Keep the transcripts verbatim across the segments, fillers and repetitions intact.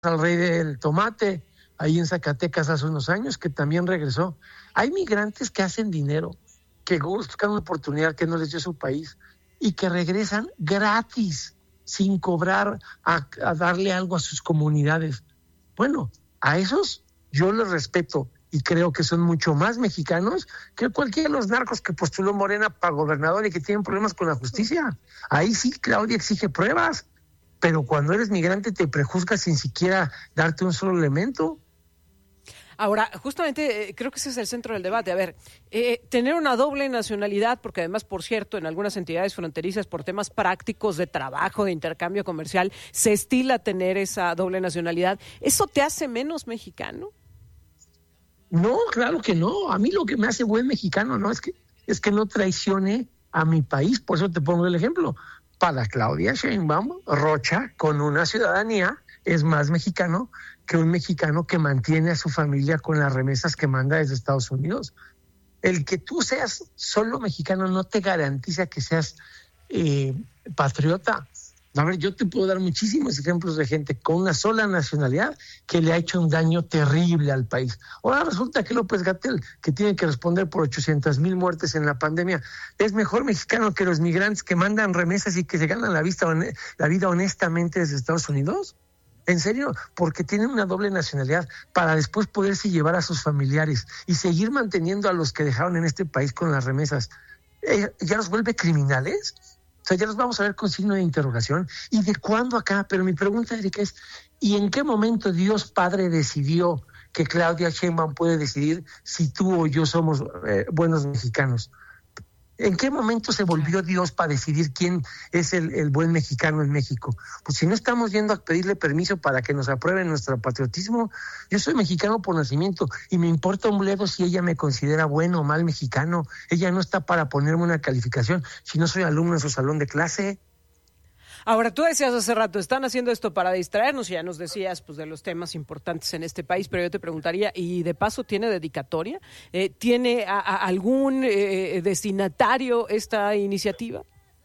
al rey del tomate, ahí en Zacatecas hace unos años, que también regresó. Hay migrantes que hacen dinero, que buscan una oportunidad que no les dio su país y que regresan gratis, sin cobrar, a, a darle algo a sus comunidades. Bueno, a esos yo los respeto y creo que son mucho más mexicanos que cualquiera de los narcos que postuló Morena para gobernador y que tienen problemas con la justicia. Ahí sí Claudia exige pruebas, pero cuando eres migrante te prejuzgas sin siquiera darte un solo elemento. Ahora, justamente eh, creo que ese es el centro del debate. A ver, eh, tener una doble nacionalidad, porque además, por cierto, en algunas entidades fronterizas, por temas prácticos de trabajo, de intercambio comercial, se estila tener esa doble nacionalidad. ¿Eso te hace menos mexicano? No, claro que no. A mí lo que me hace buen mexicano no es que es que no traicione a mi país. Por eso te pongo el ejemplo. Para Claudia Sheinbaum, Rocha, con una ciudadanía, es más mexicano que un mexicano que mantiene a su familia con las remesas que manda desde Estados Unidos. El que tú seas solo mexicano no te garantiza que seas eh, patriota. A ver, yo te puedo dar muchísimos ejemplos de gente con una sola nacionalidad que le ha hecho un daño terrible al país. Ahora resulta que López-Gatell, que tiene que responder por ochocientas mil muertes en la pandemia, es mejor mexicano que los migrantes que mandan remesas y que se ganan la, vista, la vida honestamente desde Estados Unidos. ¿En serio? Porque tienen una doble nacionalidad para después poderse llevar a sus familiares y seguir manteniendo a los que dejaron en este país con las remesas. Eh, ¿Ya los vuelve criminales? O sea, ya los vamos a ver con signo de interrogación. ¿Y de cuándo acá? Pero mi pregunta, Erika, es ¿y en qué momento Dios Padre decidió que Claudia Sheinbaum puede decidir si tú o yo somos eh, buenos mexicanos? ¿En qué momento se volvió Dios para decidir quién es el, el buen mexicano en México? Pues si no estamos yendo a pedirle permiso para que nos aprueben nuestro patriotismo. Yo soy mexicano por nacimiento y me importa un bledo si ella me considera bueno o mal mexicano. Ella no está para ponerme una calificación si no soy alumno en su salón de clase. Ahora, tú decías hace rato, están haciendo esto para distraernos, y ya nos decías pues de los temas importantes en este país, pero yo te preguntaría, ¿y de paso tiene dedicatoria? Eh, ¿Tiene a, a algún eh, destinatario esta iniciativa?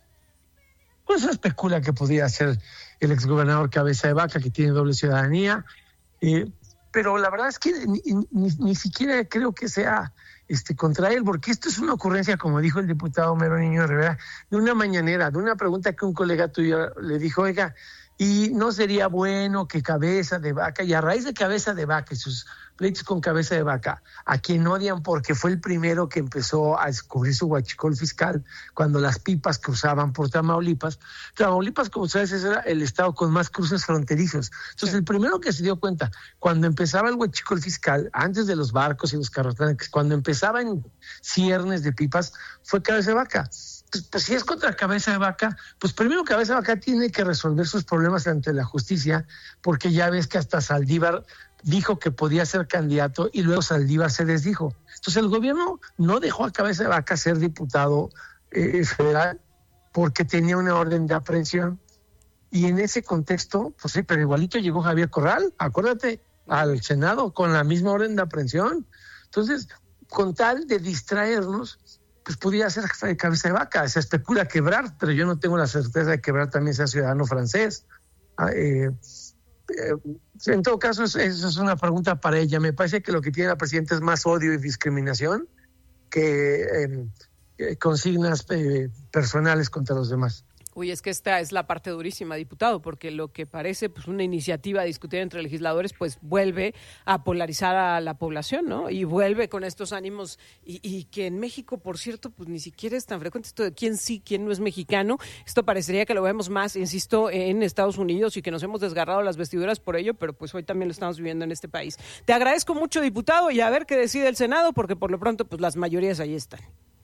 Pues se especula que podría ser el exgobernador Cabeza de Vaca, que tiene doble ciudadanía, eh, pero la verdad es que ni, ni, ni siquiera creo que sea este contra él, porque esto es una ocurrencia, como dijo el diputado Homero Niño de Rivera, de una mañanera, de una pregunta que un colega tuyo le dijo, oiga, y no sería bueno que Cabeza de Vaca, y a raíz de Cabeza de Vaca y sus pleitos con Cabeza de Vaca, a quien odian porque fue el primero que empezó a descubrir su huachicol fiscal cuando las pipas cruzaban por Tamaulipas. Tamaulipas, como sabes, era el estado con más cruces fronterizos. Entonces, sí. El primero que se dio cuenta, cuando empezaba el huachicol fiscal, antes de los barcos y los carrotanques, cuando empezaban ciernes de pipas, fue Cabeza de Vaca. Pues, pues si es contra Cabeza de Vaca, pues primero Cabeza de Vaca tiene que resolver sus problemas ante la justicia, porque ya ves que hasta Saldívar dijo que podía ser candidato y luego Saldívar se desdijo. Entonces el gobierno no dejó a Cabeza de Vaca ser diputado eh, federal porque tenía una orden de aprehensión. Y en ese contexto, pues sí, pero igualito llegó Javier Corral, acuérdate, al Senado con la misma orden de aprehensión. Entonces, con tal de distraernos, pues podría ser Cabeza de Vaca. Se especula que Ebrard, pero yo no tengo la certeza de que Ebrard también sea ciudadano francés. Eh, eh, en todo caso, eso es una pregunta para ella. Me parece que lo que tiene la presidenta es más odio y discriminación que eh, eh, consignas eh, personales contra los demás. Uy, es que esta es la parte durísima, diputado, porque lo que parece pues una iniciativa a discutir entre legisladores, pues vuelve a polarizar a la población, ¿no? Y vuelve con estos ánimos, y, y que en México, por cierto, pues ni siquiera es tan frecuente esto de quién sí, quién no es mexicano. Esto parecería que lo vemos más, insisto, en Estados Unidos y que nos hemos desgarrado las vestiduras por ello, pero pues hoy también lo estamos viviendo en este país. Te agradezco mucho, diputado, y a ver qué decide el Senado, porque por lo pronto pues las mayorías ahí están.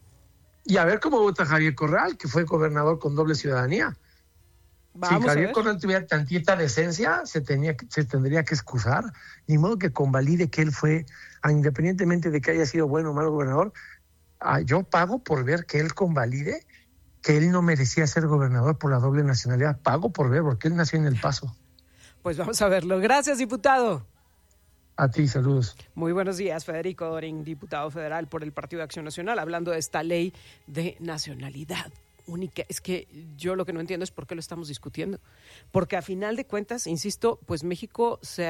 Y a ver cómo vota Javier Corral, que fue gobernador con doble ciudadanía. Vamos si Javier Corral tuviera tantita decencia, se, tenía, se tendría que excusar. Ni modo que convalide que él fue, independientemente de que haya sido bueno o malo gobernador, yo pago por ver que él convalide que él no merecía ser gobernador por la doble nacionalidad. Pago por ver, porque él nació en El Paso. Pues vamos a verlo. Gracias, diputado. A ti, saludos. Muy buenos días, Federico Dorin, diputado federal por el Partido de Acción Nacional, hablando de esta ley de nacionalidad. única. Es que yo lo que no entiendo es por qué lo estamos discutiendo. Porque a final de cuentas, insisto, pues México se